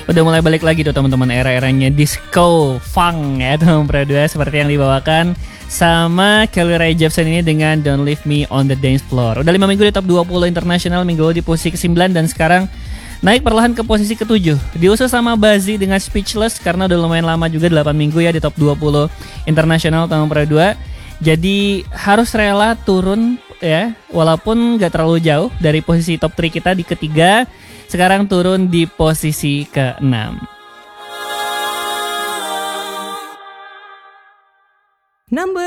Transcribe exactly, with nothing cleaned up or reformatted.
Udah mulai balik lagi tuh teman-teman, era-eranya disco funk ya teman Pro dua, seperti yang dibawakan sama Carly Rae Jepsen ini dengan Don't Leave Me on the Dance Floor. Udah lima minggu di top dua puluh internasional, minggu lalu di posisi kesembilan dan sekarang naik perlahan ke posisi ketujuh. Diusul sama Bazzi dengan Speechless karena udah lumayan lama juga, delapan minggu ya di top dua puluh internasional teman Pro dua. Jadi harus rela turun ya, walaupun gak terlalu jauh dari posisi top tiga kita di ketiga. Sekarang turun di posisi keenam. Number